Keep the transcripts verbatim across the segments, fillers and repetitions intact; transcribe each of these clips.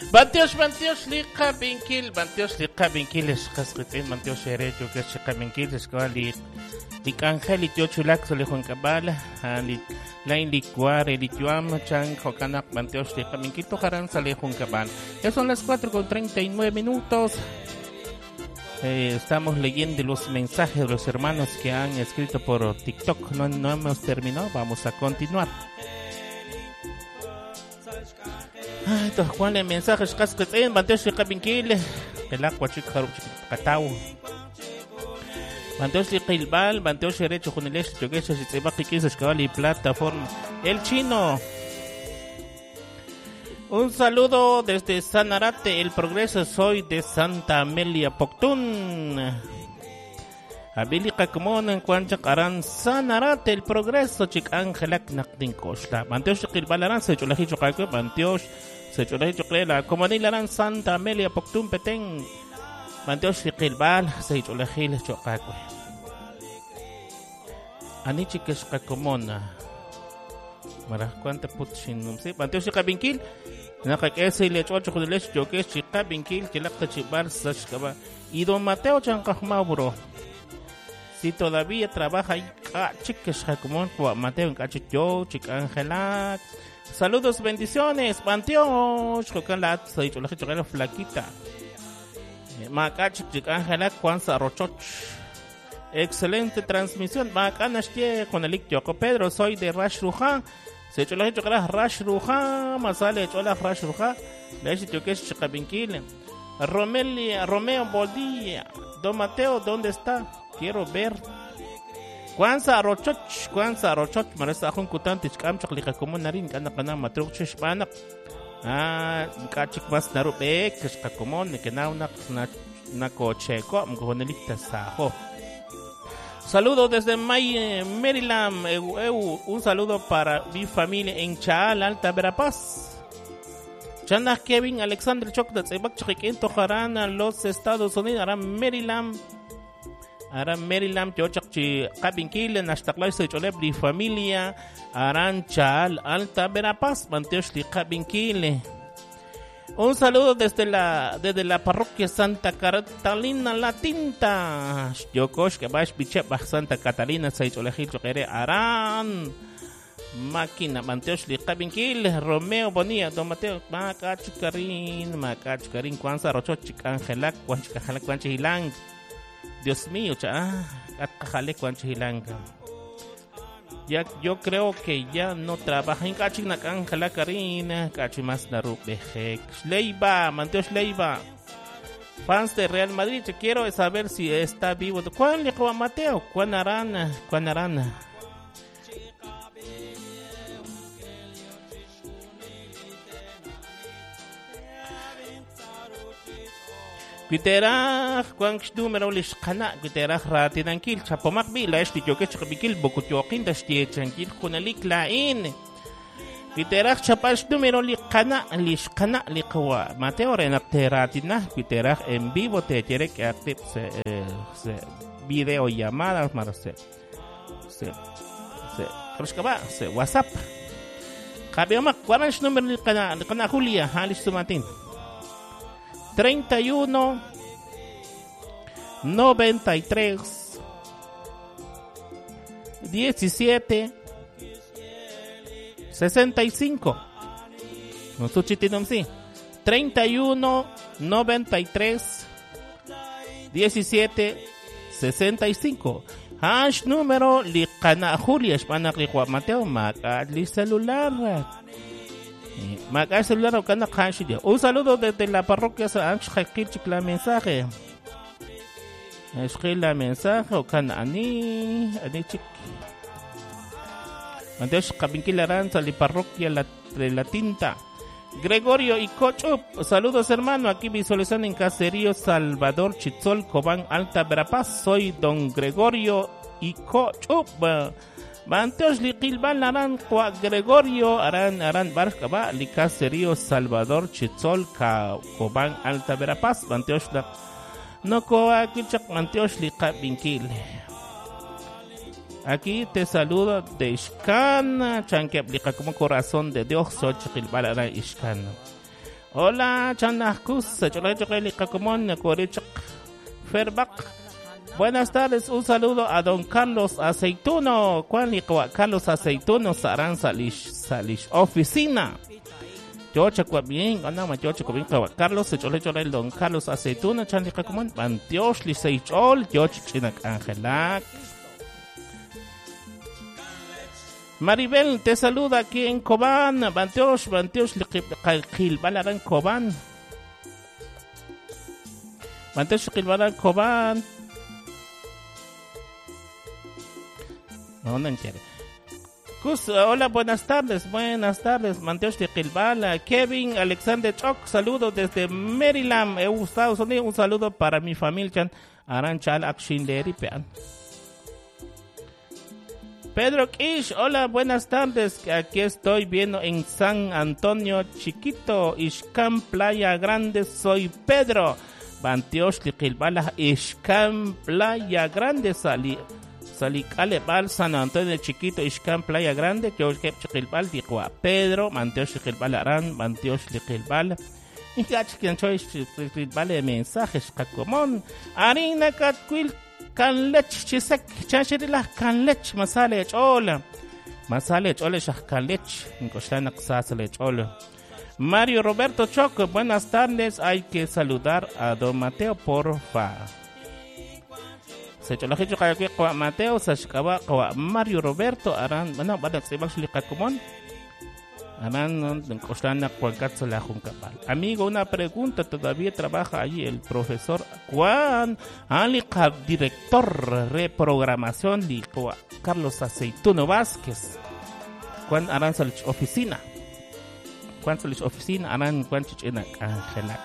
Bantios, bantios, lika binkil, bantios, lika binkil, es casquetín, bantios, herecho, que es chica binkil, es que lik angel, lik yochulak, sole Juan Cabala, lik lain lik guare, lik yuam, chan, jocanak, bantios, lika binkil, tocarán, sale Juan Cabala. Ya son las cuatro con treinta y nueve minutos. Eh, estamos leyendo los mensajes de los hermanos que han escrito por TikTok. No, no hemos terminado, vamos a continuar. Ay, entonces, ¿cuál es el mensaje? Casquetín, bantios, lika binkil, el agua chica, catau. Banteos de Kilbal, Banteos derecho con el hecho que se va a quitar y plataforma. El chino. Un saludo desde Sanarate, El Progreso. Soy de Santa Amelia, Poctún. Abili Kakumon en Cuancha Aran Sanarate, El Progreso. Chic Angelak Nakdin Costa. Banteos de Kilbal Aran se chulaji chocaque. Banteos se chulaji choclela. Comanil Aran Santa Amelia, Poctún Petén. Banteos de Kilbal se chulaji chocaque. Anichi que es Kakumona. Mara, ¿cuánta putsin no sé? Banteos de Kabinkil. Nakakesa y le chocho con el hecho que es chica binkil que la cachibar sashkaba y don Mateo chancajmauro si todavía trabaja ahí chicas como Mateo en cachicho chica Ángela saludos bendiciones Banteos con la soy yo la chica flaquita macach chica Ángela Juanza Rochoch excelente transmisión bacanastie con el Ictioco Pedro soy de Rashruja. Se hecho la hecho que la Rash Ruja, Masale hecho la Rash Ruja, le hecho que es Chicabinkil, Romelia, Romeo Boldía, Don Mateo, ¿dónde está? Quiero ver. Kwanza Rochoch, Kwanza Rochoch, Maresa Juncutante, Camchak, como Narin, Kana Kana Matruch, Banak, ah, Kachik Mas Narube, que es Kakomon, que na una Nacocheco, Gonelita Sajo. Saludos desde May, Maryland. Eu, eu, un saludo para mi familia en Chaal, Alta Verapaz. Chandas Kevin, Alexander Choc de Zebak Chiquito Jarana, los Estados Unidos, Aram Maryland. Aram Maryland, Chochachi, Kabinkil, Nashtaklai, Secholeb, mi familia. Aran Chaal, Alta Verapaz, Manteoshli, Kabinkil. Un saludo desde la desde la parroquia Santa Catalina La Tinta. Yokosh que vas biche Santa Catalina seis olejil choquere Aran. Máquina Manteos Licabinkil Romeo Bonilla Don Mateo Macachucarín Macachucarín Kwanza Rochochic Angelac Cuanchicajalac Cuanchihilang. Dios mío, cha Atcajale Cuanchihilang. Ya, yo creo que ya no trabaja en Cachina Cangela Karina, Cachimas Narubejek, Leiva, Manteos Leiva, fans de Real Madrid, te quiero saber si está vivo. ¿Cuál le a Mateo? ¿Cuán arana? ¿Cuán arana? Quiteraj, cuán número les cana, quiteraj ratinankil, chapomak bila, este yo que chapikil, bokutiokin, dastie tranquil, kunalik lain. Quiteraj chapas número li cana, lis cana, li kawa. Mateo renapte ratina, quiteraj en vivo te quiere que active se, se video llamadas, para se, se, se, creo se WhatsApp. Kabiomak, cuán es número li cana, li cana Julia, halis tumatin. treinta y uno, noventa y tres, diecisiete, sesenta y cinco. No suchitinom sí. treinta y uno, noventa y tres, diecisiete, sesenta y cinco. Hash número li kana Julia, España Riqua Mateo, Maca li celular. Maca celular o cana Hanshidia. Un saludo desde la parroquia San la mensaje. Escribe mensaje o cana ani ani chic. Antes Kabinkil Aranza, la parroquia la, de la Tinta. Gregorio y Cochup, saludos hermano, aquí visualizando en Caserío Salvador Chitzol, Cobán, Alta Verapaz. Soy don Gregorio y Cochup. Banteos liquilban aran Juan Gregorio aran aran barcaba li Caserío Salvador Chitzol, Cobán, Alta Verapaz. Banteos la no coa kichak Banteos li Kabinkil. Aquí te saludo de Ishkan, chanque aplica como corazón de Dios, Xochitl Balara Ishkan. Hola, chanajkus, chole kakumon, korichak, ferbak. Buenas tardes, un saludo a don Carlos Aceituno. ¿Cuál es Carlos Aceituno? Sarán salish, salish, oficina. Yo checo bien, ganamos yo checo bien. Carlos, chole chole don Carlos Aceituno, chanli kakumon, Bantiosh, li seichol, yo chinak Angelak. Maribel te saluda aquí en Cobán, Bantiosh, Bantiosh, Quilbalaran Cobán. Bantiosh, Quilbalaran Cobán. No, no entiende. Cus, hola, buenas tardes, buenas tardes, Bantiosh de Quilbala. Kevin Alexander Choc, saludo desde Maryland, Estados Unidos. Un saludo para mi familia, Aranchal Akshin de Ripean. Pedro Kish, hola, buenas tardes. Aquí estoy viendo en San Antonio Chiquito, Ixcán, Playa Grande. Soy Pedro. Bantiosh Liquilbala, Ixcán, Playa Grande. Salí, salí, Calebal, San Antonio Chiquito, Ixcán, Playa Grande. Que os que Chiquilbal, dijo a Pedro. Bantiosh Liquilbala, Aran, Bantiosh Liquilbala. Y que quien soy Liquilbala, mensajes, Cacomón. Arina Catquil. Kan lech chisek chashirilah kan lech masale chola masale chola shah kan lech nkoshtana ksasale chola. Mario Roberto Choco, buenas tardes. Hay que saludar a don Mateo, porfa. Se chola hicho kaya kwa Mateo sa shikawa kwa Mario Roberto aran bueno badak se bak shlikat kumon aran nkoshtana kwalkat sa lahum kapal. Amigo, una pregunta, todavía trabaja allí el profesor Juan Alicab, director de programación de Carlos Aceituno Vázquez. Juan aran sa oficina. Juan sa oficina aran Juan chichinak Angelak.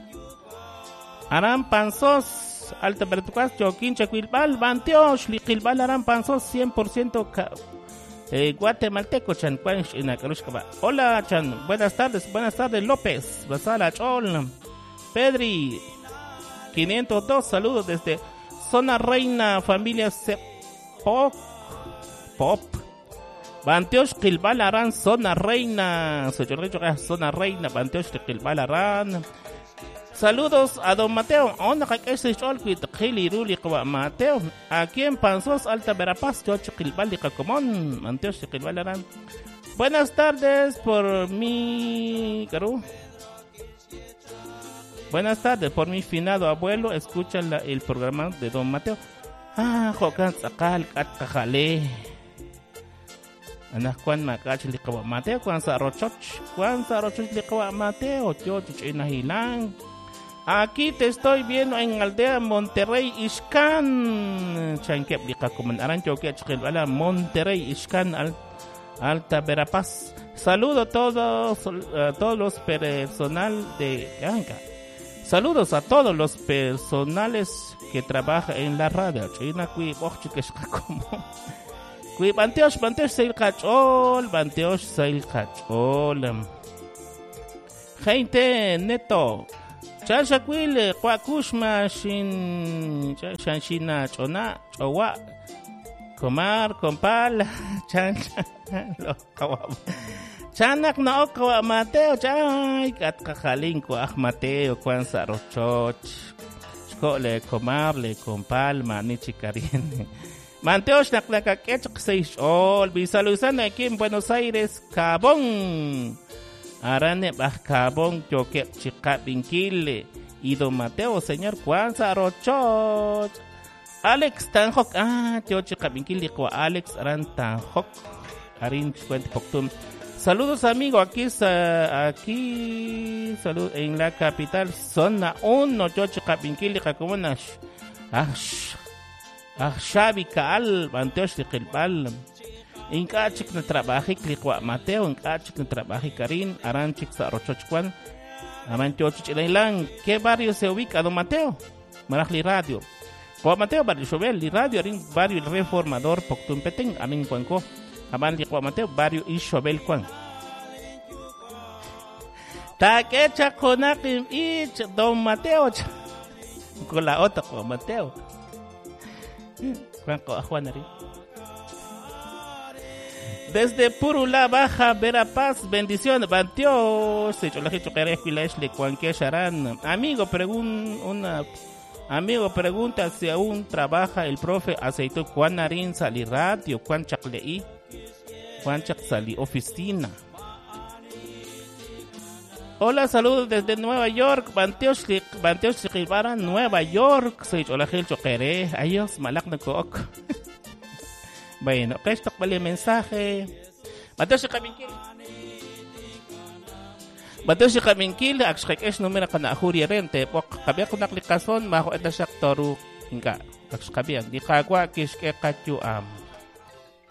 Aran pansos alta vertucas choquín chaquilbal Bantiosh liquilbal aran pansos cien por ciento Eh, guatemalteco chan cuanch en Acarushkaba. Hola chan, buenas tardes, buenas tardes López, Basala Chol, Pedri, quinientos dos, saludos desde Zona Reina, familia Pop, Pop, Bantiosh Quilbalarán, Zona Reina, Zona Reina, Bantiosh Quilbalarán. Saludos a don Mateo. Onda que es el cuit Gili Ruli Kwa Mateo. Aquí en Panzos, Alta Verapaz, yo Chiquilbaldi Cacomón, Mateo Chiquilbalarán. Buenas tardes por mi Caru. Buenas tardes por mi finado abuelo. Escucha la, el programa de don Mateo. Ah, Jocan Sakal Katjale. Anak Juan Macach Likwa Mateo, Juan Sarochoch, Juan Sarochoch Likwa Mateo, yo Chinahilang. Aquí te estoy viendo en Aldea Monterrey, Ixcán. Chankep lika kumandaran choque chquilbala Monterrey, Ixcán, Al, Alta Verapaz. Saludo a todos, a todos los personal de Anca. Saludos a todos los personales que trabajan en la radio. China kui bochuk como. Kui Bantiosh, Bantiosh Sail Cachol, Bantiosh Sail Cachol. Gente neto. Chanshakwil, Kwakushma, Shin, Shanshina, Chona, Chowa, Komar, Kompal, Chan, Chanak na Okawa Mateo, Chay, Katkajalinko, Ah Mateo, Kwan Sarochoch, Chkole, Komar, Le Kompal, Manichi Karin. Manteos Naklakakech, Seish, All, Bisalusan, aquí en Buenos Aires, Cabón. Arane Bajcabón, Choque, Chica, Binquile, y don Mateo, señor Juan Sarochot, Alex Tanjok, ah, Teo Chica, Binquile, Alex Aran Tanjok, Arin Chuenticoctum. Saludos, amigo, aquí, aquí, salud, en la capital, zona uno, Teo Chica, Binquile, Jacomonash, Ash, Ashabi Kaal, Banteosh de Kilbal. En kachik na trabaji klikwa Mateo, en kachik na trabaji Karin, aranchik sa Rochochkuan, amanchochich ilang. ¿Qué barrio se ubica, don Mateo? Marajli Radio. Kwa Mateo, barrio Chobel, li radio, arin barrio Reformador, Poctumpeteng, amin Cuanco, aman li kwa Mateo, barrio Ishobel Cuan. Takecha konakim ich, don Mateo, con la otra kwa Mateo. Cuanco, ajuan arin. Desde Purula, Baja Verapaz, bendición, Bantios. Amigo, pregun una amigo pregunta si aún trabaja el profe Aceito Juanarín Sali Radio, Juan Chaclei, Juan Chac Sali Oficina. Hola, saludos desde Nueva York, Bantios Bantios Rivara, Nueva York. Soy hola Gil Choquere, ayos malak na cook. Bueno, esto es el mensaje. Bantios Kaminkil. Bantios Kaminkil, akshek es numero ka na ahuri rente. Pok kabiyak ko naklikason, mako ita siya toru hinga. Akshek kabiyak, di kagwa kish ke katyu am.